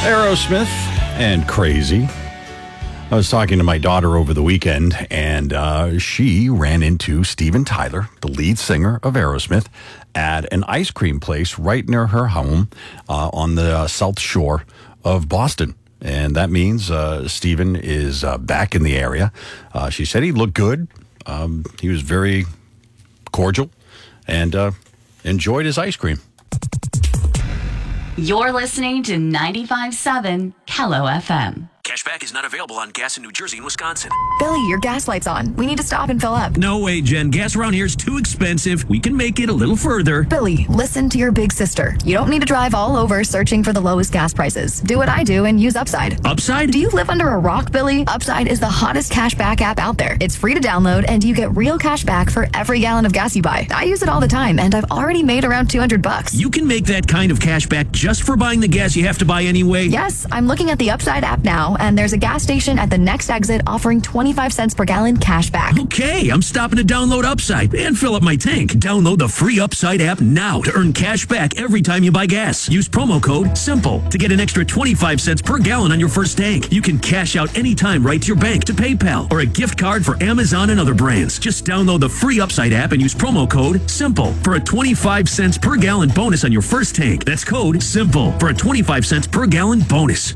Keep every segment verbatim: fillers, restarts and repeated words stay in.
Aerosmith and Crazy. I was talking to my daughter over the weekend, and uh, she ran into Steven Tyler, the lead singer of Aerosmith, at an ice cream place right near her home uh, on the uh, South Shore of Boston. And that means uh, Steven is uh, back in the area. Uh, she said he looked good. Um, he was very cordial and uh, enjoyed his ice cream. You're listening to ninety-five point seven Kello F M. Cashback is not available on gas in New Jersey and Wisconsin. Billy, your gas light's on. We need to stop and fill up. No way, Jen. Gas around here is too expensive. We can make it a little further. Billy, listen to your big sister. You don't need to drive all over searching for the lowest gas prices. Do what I do and use Upside. Upside? Do you live under a rock, Billy? Upside is the hottest cashback app out there. It's free to download, and you get real cash back for every gallon of gas you buy. I use it all the time, and I've already made around two hundred bucks. You can make that kind of cash back just for buying the gas you have to buy anyway? Yes, I'm looking at the Upside app now, and there's a gas station at the next exit offering twenty-five cents per gallon cash back. Okay, I'm stopping to download Upside and fill up my tank. Download the free Upside app now to earn cash back every time you buy gas. Use promo code SIMPLE to get an extra twenty-five cents per gallon on your first tank. You can cash out anytime right to your bank, to PayPal, or a gift card for Amazon and other brands. Just download the free Upside app and use promo code SIMPLE for a twenty-five cents per gallon bonus on your first tank. That's code SIMPLE for a twenty-five cents per gallon bonus.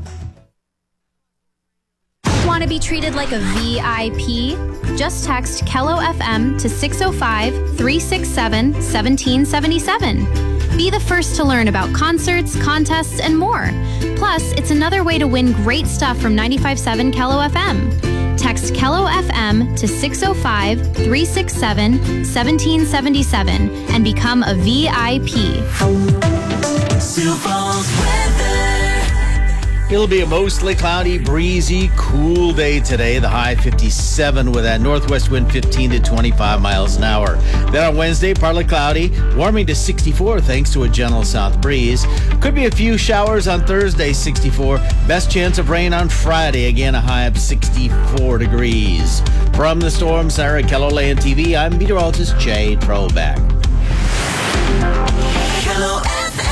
Want to be treated like a V I P? Just text Kello F M to six oh five, three six seven, one seven seven seven. Be the first to learn about concerts, contests, and more. Plus, it's another way to win great stuff from ninety-five point seven Kello F M. Text Kello F M to six oh five, three six seven, one seven seven seven and become a V I P. Sioux Falls weather. It'll be a mostly cloudy, breezy, cool day today. The high fifty-seven with that northwest wind fifteen to twenty-five miles an hour. Then on Wednesday, partly cloudy, warming to sixty-four thanks to a gentle south breeze. Could be a few showers on Thursday, sixty-four. Best chance of rain on Friday, again a high of sixty-four degrees. From the Storm Center at KELOLAND T V, I'm meteorologist Jay Trollback. Kello F M.